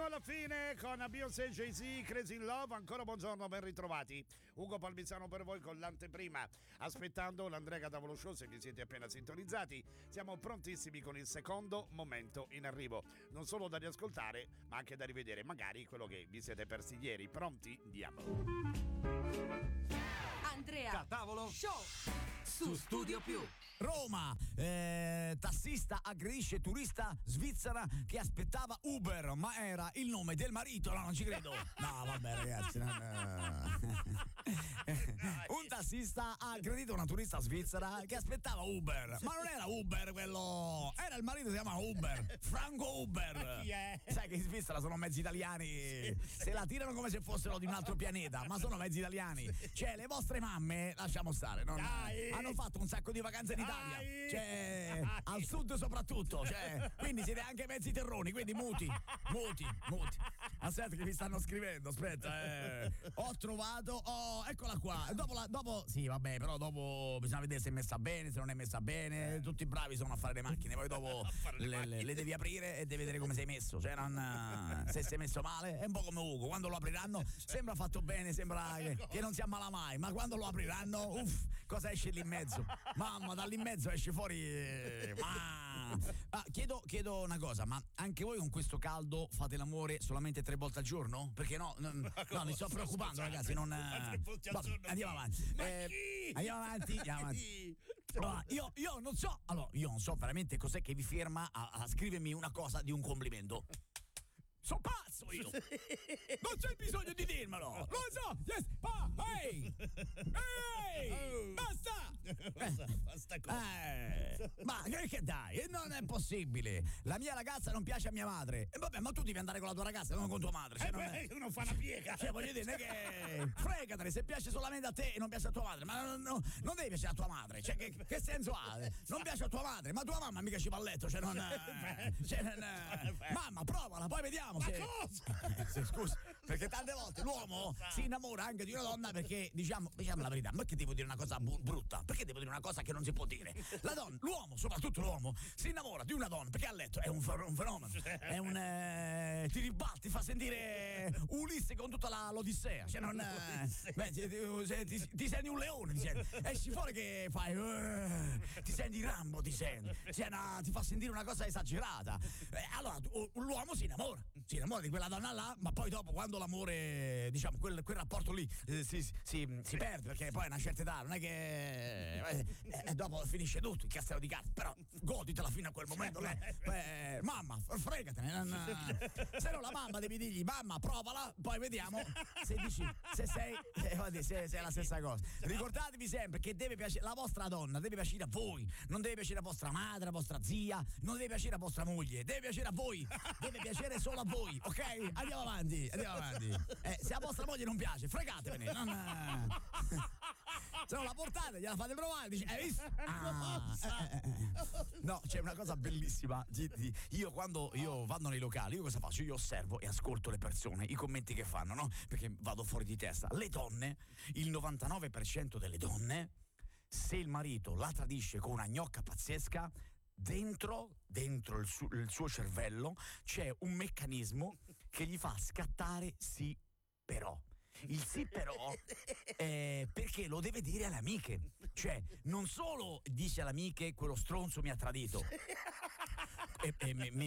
Siamo alla fine con Beyoncé, Jay-Z, Crazy in Love. Ancora buongiorno, ben ritrovati. Ugo Palmiziano per voi con l'anteprima, aspettando l'Andrea Tavolo Show. Se vi siete appena sintonizzati, siamo prontissimi con il secondo momento in arrivo, non solo da riascoltare ma anche da rivedere, magari quello che vi siete persi ieri. Pronti? Andiamo. Andrea Tavolo Show su Studio Più. Roma, tassista aggredisce turista svizzera che aspettava Uber, ma era il nome del marito. No, non ci credo. No, vabbè, ragazzi. Un tassista ha aggredito una turista svizzera che aspettava Uber, ma non era Uber quello, era il marito, si chiama Uber, Franco Uber. Sai che in Svizzera sono mezzi italiani, se la tirano come se fossero di un altro pianeta, ma sono mezzi italiani. Cioè, le vostre mamme, lasciamo stare, hanno fatto un sacco di vacanze in Italia, cioè al sud soprattutto, cioè, quindi siete anche mezzi terroni, quindi muti. Aspetta che mi stanno scrivendo, aspetta, ho trovato, eccola qua. Dopo sì, vabbè, però dopo bisogna vedere se è messa bene, se non è messa bene. Tutti bravi sono a fare le macchine, poi dopo le devi aprire e devi vedere come sei messo, cioè se sei messo male è un po' come Ugo, quando lo apriranno sembra fatto bene, sembra che non si ammala mai, ma quando lo apriranno, cosa esce lì in mezzo? Mamma, da lì in mezzo esce fuori. Chiedo una cosa, ma anche voi con questo caldo fate l'amore solamente 3 volte al giorno? Perché no, mi sto preoccupando, ragazzi. Andiamo avanti. Andiamo avanti. Allora, io non so veramente cos'è che vi ferma a scrivermi una cosa di un complimento. Sono pazzo io! Non c'è bisogno di dirmelo! Lo so! Yes! Ehi! Basta cosa! Ma che dai? Non è possibile! La mia ragazza non piace a mia madre! E vabbè, ma tu devi andare con la tua ragazza, non con tua madre! Cioè, uno fa una piega! Cioè, voglio dire, che fregatene, se piace solamente a te e non piace a tua madre, ma non devi piacere a tua madre! Cioè, che senso ha? Non piace a tua madre, ma tua mamma mica ci va a letto, cioè non. Mamma, provala, poi vediamo. Ma cosa? Scusa, perché tante volte l'uomo si innamora anche di una donna perché, diciamo la verità, ma che devo dire una cosa brutta? Perché devo dire una cosa che non si può dire? La donna, l'uomo, soprattutto l'uomo, si innamora di una donna perché a letto è un fenomeno, è ti ribalti, ti fa sentire Ulisse con tutta l'Odissea, cioè non ti senti un leone, esci fuori che fai, ti senti Rambo, ti fa sentire una cosa esagerata. Allora l'uomo si innamora di quella donna là, ma poi dopo, quando l'amore, diciamo, quel rapporto lì si perde, perché poi a una certa età non è che dopo finisce tutto il castello di carte, però goditela fino a quel momento. Mamma, fregatene, se no la mamma devi dirgli: mamma, provala, poi vediamo se sei la stessa cosa. Ricordatevi sempre che deve piacere, la vostra donna deve piacere a voi, non deve piacere a vostra madre, a vostra zia, non deve piacere a vostra moglie, deve piacere a voi, deve piacere solo a voi, ok? Andiamo avanti. Se a vostra moglie non piace, fregatevene, se non la portate, gliela fate provare, dice: hai visto? No, c'è una cosa bellissima. Io quando vado nei locali, io cosa faccio? Io osservo e ascolto le persone, i commenti che fanno, no? Perché vado fuori di testa. Le donne, il 99% delle donne, se il marito la tradisce con una gnocca pazzesca, dentro il suo cervello c'è un meccanismo che gli fa scattare sì però. Il sì però perché lo deve dire alle amiche, cioè non solo dice alle amiche quello stronzo mi ha tradito e